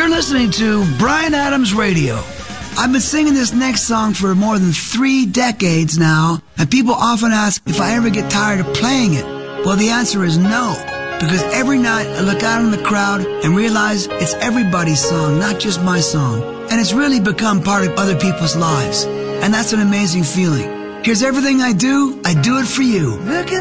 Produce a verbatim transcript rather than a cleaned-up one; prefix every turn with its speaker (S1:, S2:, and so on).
S1: You're listening to Bryan Adams Radio. I've been singing this next song for more than three decades now, and people often ask if I ever get tired of playing it. Well, the answer is no, because every night I look out in the crowd and realize it's everybody's song, not just my song. And it's really become part of other people's lives. And that's an amazing feeling. Here's everything I do, I do it for you. Look at